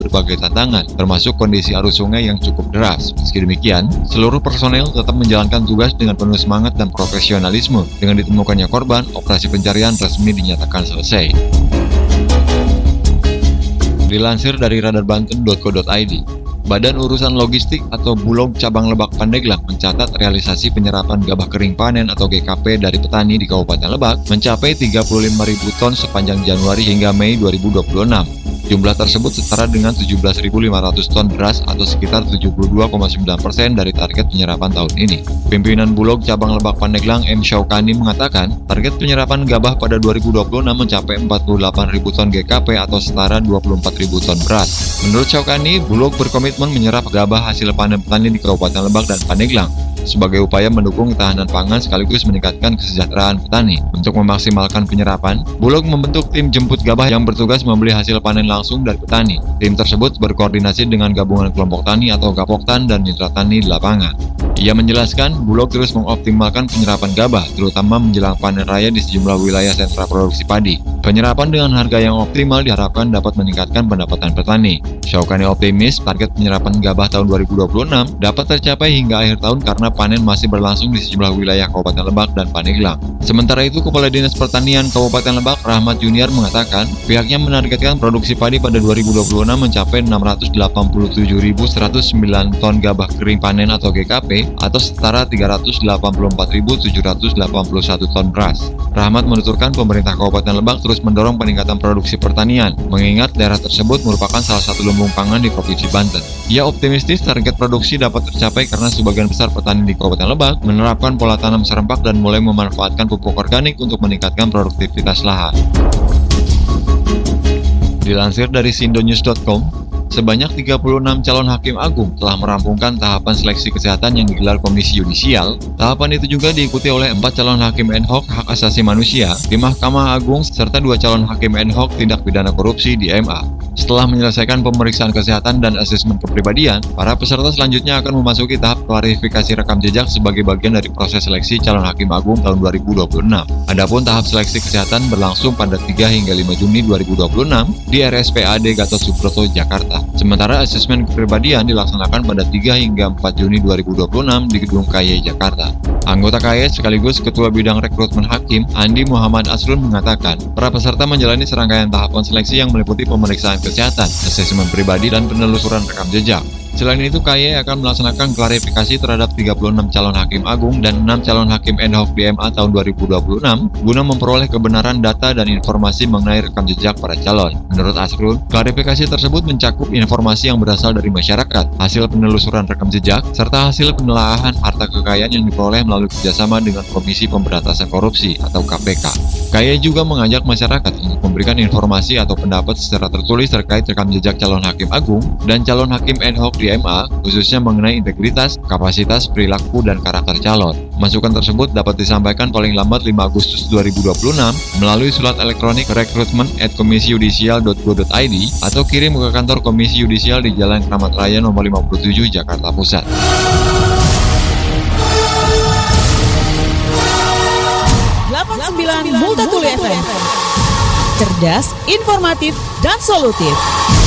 berbagai tantangan, termasuk kondisi arus sungai yang cukup deras. Meski demikian, seluruh personel tetap menjalankan tugas dengan penuh semangat dan profesionalisme. Dengan ditemukannya korban, operasi pencarian resmi dinyatakan selesai. Dilansir dari radarbanten.co.id, Badan Urusan Logistik atau Bulog Cabang Lebak Pandeglang mencatat realisasi penyerapan gabah kering panen atau GKP dari petani di Kabupaten Lebak mencapai 35.000 ton sepanjang Januari hingga Mei 2026. Jumlah tersebut setara dengan 17.500 ton beras atau sekitar 72,9% dari target penyerapan tahun ini. Pimpinan Bulog Cabang Lebak Pandeglang M. Syaukani mengatakan, target penyerapan gabah pada 2026 mencapai 48.000 ton GKP atau setara 24.000 ton beras. Menurut Syaukani, Bulog berkomitmen menyerap gabah hasil panen petani di Kabupaten Lebak dan Pandeglang sebagai upaya mendukung ketahanan pangan sekaligus meningkatkan kesejahteraan petani. Untuk memaksimalkan penyerapan, Bulog membentuk tim jemput gabah yang bertugas membeli hasil panen langsung dari petani. Tim tersebut berkoordinasi dengan gabungan kelompok tani atau Gapoktan dan mitra tani di lapangan. Ia menjelaskan, Bulog terus mengoptimalkan penyerapan gabah, terutama menjelang panen raya di sejumlah wilayah sentra produksi padi. Penyerapan dengan harga yang optimal diharapkan dapat meningkatkan pendapatan petani. Syaukani optimis target penyerapan gabah tahun 2026 dapat tercapai hingga akhir tahun karena panen masih berlangsung di sejumlah wilayah Kabupaten Lebak dan Pandeglang. Sementara itu, Kepala Dinas Pertanian Kabupaten Lebak, Rahmat Junior, mengatakan pihaknya menargetkan produksi padi pada 2026 mencapai 687.109 ton gabah kering panen atau GKP atau setara 384.781 ton beras. Rahmat menuturkan pemerintah Kabupaten Lebak terus mendorong peningkatan produksi pertanian, mengingat daerah tersebut merupakan salah satu lumbung pangan di Provinsi Banten. Ia optimistis target produksi dapat tercapai karena sebagian besar petani di Kabupaten Lebak menerapkan pola tanam serempak dan mulai memanfaatkan pupuk organik untuk meningkatkan produktivitas lahan. Dilansir dari sindonews.com, sebanyak 36 calon hakim agung telah merampungkan tahapan seleksi kesehatan yang digelar Komisi Yudisial. Tahapan itu juga diikuti oleh 4 calon hakim ad hoc hak asasi manusia di Mahkamah Agung serta 2 calon hakim ad hoc tindak pidana korupsi di MA. Setelah menyelesaikan pemeriksaan kesehatan dan asesmen kepribadian, para peserta selanjutnya akan memasuki tahap klarifikasi rekam jejak sebagai bagian dari proses seleksi calon hakim agung tahun 2026. Adapun tahap seleksi kesehatan berlangsung pada 3 hingga 5 Juni 2026 di RSPAD Gatot Subroto, Jakarta. Sementara asesmen kepribadian dilaksanakan pada 3 hingga 4 Juni 2026 di Gedung KY Jakarta. Anggota KY sekaligus Ketua Bidang Rekrutmen Hakim, Andi Muhammad Asrun, mengatakan para peserta menjalani serangkaian tahapan seleksi yang meliputi pemeriksaan kesehatan, asesmen pribadi, dan penelusuran rekam jejak. Selain itu, KY akan melaksanakan klarifikasi terhadap 36 calon hakim agung dan 6 calon hakim ad hoc di MA tahun 2026 guna memperoleh kebenaran data dan informasi mengenai rekam jejak para calon. Menurut Asrun, klarifikasi tersebut mencakup informasi yang berasal dari masyarakat, hasil penelusuran rekam jejak, serta hasil penelaahan harta kekayaan yang diperoleh melalui kerjasama dengan Komisi Pemberantasan Korupsi atau KPK. KY juga mengajak masyarakat untuk memberikan informasi atau pendapat secara tertulis terkait rekam jejak calon hakim agung dan calon hakim ad hoc di MA, khususnya mengenai integritas, kapasitas, perilaku, dan karakter calon. Masukan tersebut dapat disampaikan paling lambat 5 Agustus 2026 melalui surat elektronik recruitment@komisiyudisial.go.id atau kirim ke kantor Komisi Yudisial di Jalan Kramat Raya nomor 57, Jakarta Pusat. Multatuli FM. Cerdas, informatif, dan solutif.